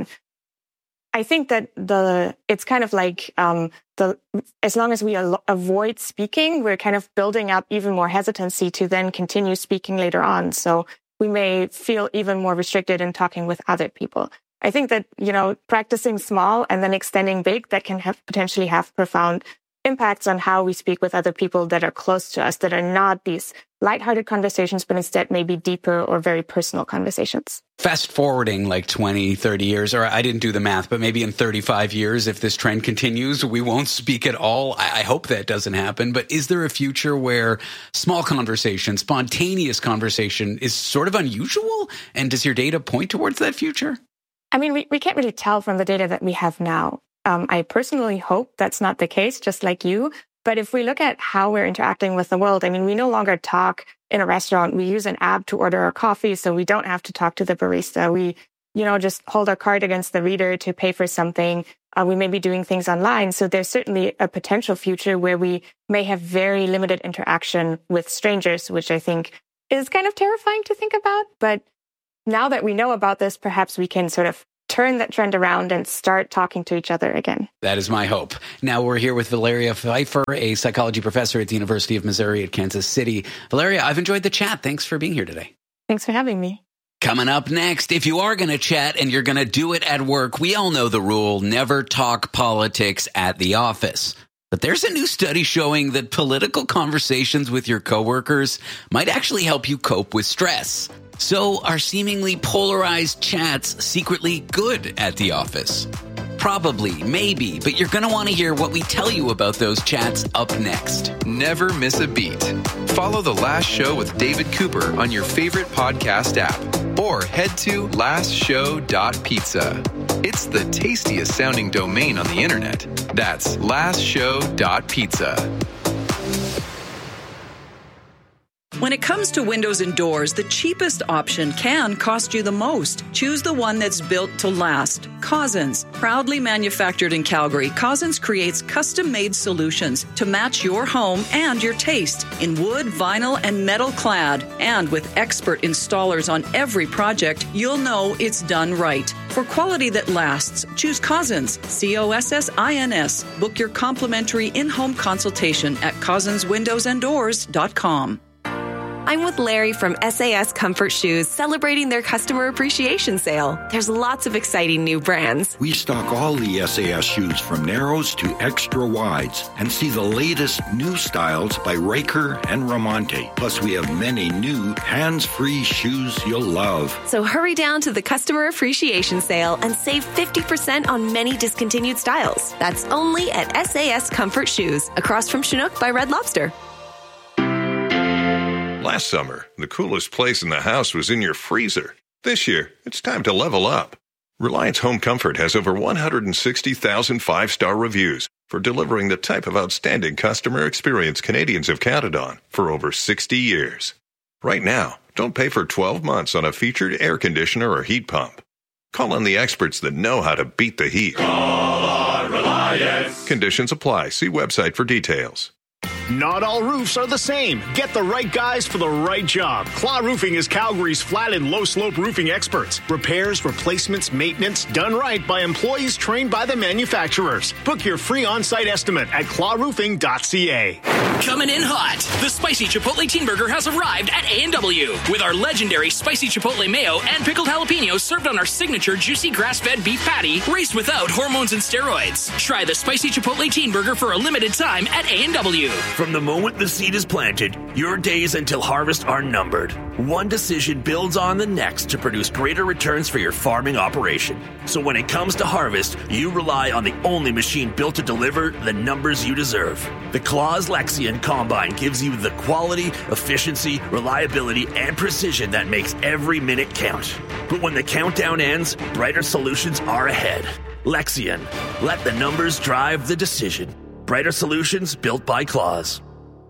Speaker 17: I think that the it's kind of like um, the as long as we al- avoid speaking, we're kind of building up even more hesitancy to then continue speaking later on. So we may feel even more restricted in talking with other people. I think that, you know, practicing small and then extending big, that can have potentially have profound impacts on how we speak with other people that are close to us, that are not these lighthearted conversations, but instead maybe deeper or very personal conversations.
Speaker 14: Fast forwarding like twenty, thirty years, or I didn't do the math, but maybe in thirty-five years, if this trend continues, we won't speak at all. I, I hope that doesn't happen. But is there a future where small conversation, spontaneous conversation is sort of unusual? And does your data point towards that future?
Speaker 17: I mean, we, we can't really tell from the data that we have now. Um, I personally hope that's not the case, just like you. But if we look at how we're interacting with the world, I mean, we no longer talk in a restaurant. We use an app to order our coffee, so we don't have to talk to the barista. We, you know, just hold our card against the reader to pay for something. Uh, we may be doing things online. So there's certainly a potential future where we may have very limited interaction with strangers, which I think is kind of terrifying to think about. But now that we know about this, perhaps we can sort of turn that trend around and start talking to each other again.
Speaker 14: That is my hope. Now we're here with Valeria Pfeiffer, a psychology professor at the University of Missouri at Kansas City. Valeria, I've enjoyed the chat. Thanks for being here today.
Speaker 17: Thanks for having me.
Speaker 14: Coming up next, if you are going to chat and you're going to do it at work, we all know the rule, never talk politics at the office. But there's a new study showing that political conversations with your coworkers might actually help you cope with stress. So are seemingly polarized chats secretly good at the office? Probably, maybe, but you're going to want to hear what we tell you about those chats up next.
Speaker 13: Never miss a beat. Follow The Last Show with David Cooper on your favorite podcast app or head to last show dot pizza. It's the tastiest sounding domain on the internet. That's last show dot pizza.
Speaker 1: When it comes to windows and doors, the cheapest option can cost you the most. Choose the one that's built to last. Cousins. Proudly manufactured in Calgary, Cousins creates custom-made solutions to match your home and your taste in wood, vinyl, and metal clad. And with expert installers on every project, you'll know it's done right. For quality that lasts, choose Cousins. C O S S I N S. Book your complimentary in-home consultation at cousins windows and doors dot com.
Speaker 18: I'm with Larry from S A S Comfort Shoes, celebrating their customer appreciation sale. There's lots of exciting new brands.
Speaker 19: We stock all the S A S shoes from narrows to extra wides and see the latest new styles by Riker and Ramonte. Plus, we have many new hands-free shoes you'll love.
Speaker 18: So hurry down to the customer appreciation sale and save fifty percent on many discontinued styles. That's only at S A S Comfort Shoes, across from Chinook by Red Lobster.
Speaker 20: Last summer, the coolest place in the house was in your freezer. This year, it's time to level up. Reliance Home Comfort has over one hundred sixty thousand five-star reviews for delivering the type of outstanding customer experience Canadians have counted on for over sixty years. Right now, don't pay for twelve months on a featured air conditioner or heat pump. Call on the experts that know how to beat the heat.
Speaker 21: Call on Reliance.
Speaker 20: Conditions apply. See website for details.
Speaker 22: Not all roofs are the same. Get the right guys for the right job. Claw Roofing is Calgary's flat and low-slope roofing experts. Repairs, replacements, maintenance, done right by employees trained by the manufacturers. Book your free on-site estimate at claw roofing dot c a.
Speaker 23: Coming in hot, the Spicy Chipotle Teen Burger has arrived at A and W with our legendary Spicy Chipotle Mayo and pickled jalapenos served on our signature juicy grass-fed beef patty raised without hormones and steroids. Try the Spicy Chipotle Teen Burger for a limited time at A and W.
Speaker 24: From the moment the seed is planted, your days until harvest are numbered. One decision builds on the next to produce greater returns for your farming operation. So when it comes to harvest, you rely on the only machine built to deliver the numbers you deserve. The Claas Lexion Combine gives you the quality, efficiency, reliability, and precision that makes every minute count. But when the countdown ends, brighter solutions are ahead. Lexion. Let the numbers drive the decision. Brighter solutions built by Claas.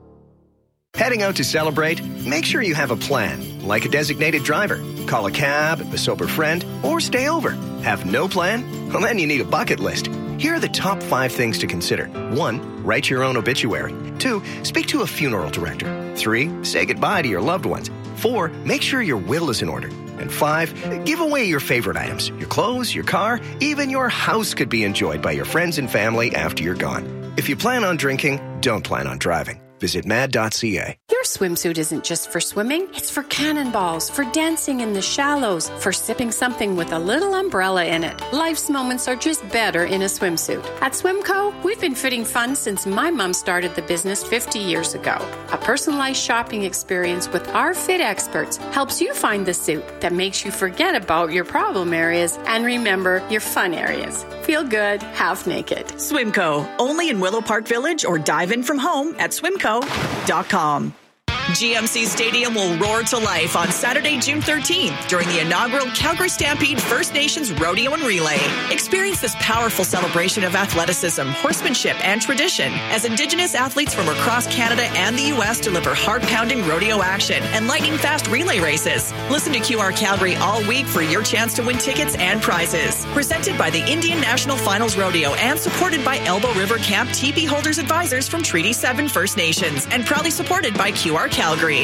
Speaker 25: Heading out to celebrate? Make sure you have a plan, like a designated driver. Call a cab, a sober friend, or stay over. Have no plan? Well, then you need a bucket list. Here are the top five things to consider. One, write your own obituary. Two, speak to a funeral director. Three, say goodbye to your loved ones. Four, make sure your will is in order. And five, give away your favorite items. Your clothes, your car, even your house could be enjoyed by your friends and family after you're gone. If you plan on drinking, don't plan on driving. Visit mad dot c a.
Speaker 30: Your swimsuit isn't just for swimming. It's for cannonballs, for dancing in the shallows, for sipping something with a little umbrella in it. Life's moments are just better in a swimsuit. At Swimco, we've been fitting fun since my mom started the business fifty years ago. A personalized shopping experience with our fit experts helps you find the suit that makes you forget about your problem areas and remember your fun areas. Feel good, half naked.
Speaker 4: Swimco, only in Willow Park Village or dive in from home at swimco dot com. G M C Stadium will roar to life on Saturday, June thirteenth during the inaugural Calgary Stampede First Nations Rodeo and Relay. Experience this powerful celebration of athleticism, horsemanship, and tradition as Indigenous athletes from across Canada and the U S deliver heart-pounding rodeo action and lightning-fast relay races. Listen to Q R Calgary all week for your chance to win tickets and prizes. Presented by the Indian National Finals Rodeo and supported by Elbow River Camp Teepee Holders Advisors from Treaty seven First Nations and proudly supported by Q R Calgary.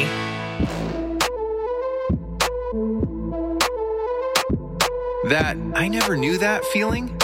Speaker 13: That I never knew that feeling?